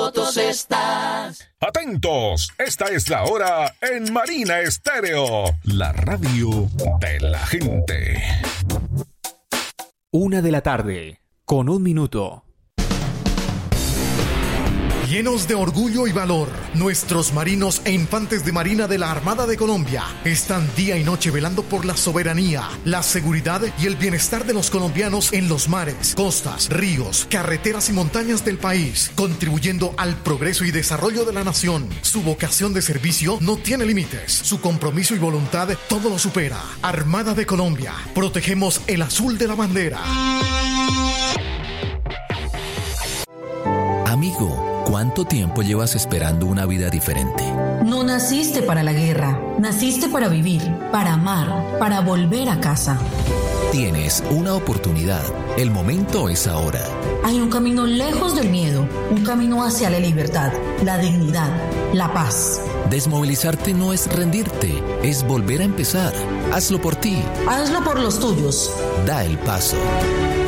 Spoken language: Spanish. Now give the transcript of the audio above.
fotos estás. Atentos, esta es la hora en Marina Estéreo, la radio de la gente. 1:00 p.m. Llenos de orgullo y valor, nuestros marinos e infantes de marina de la Armada de Colombia están día y noche velando por la soberanía, la seguridad y el bienestar de los colombianos en los mares, costas, ríos, carreteras y montañas del país, contribuyendo al progreso y desarrollo de la nación. Su vocación de servicio no tiene límites, su compromiso y voluntad todo lo supera. Armada de Colombia, protegemos el azul de la bandera. Amigo, ¿cuánto tiempo llevas esperando una vida diferente? No naciste para la guerra, naciste para vivir, para amar, para volver a casa. Tienes una oportunidad, el momento es ahora. Hay un camino lejos del miedo, un camino hacia la libertad, la dignidad, la paz. Desmovilizarte no es rendirte, es volver a empezar. Hazlo por ti. Hazlo por los tuyos. Da el paso.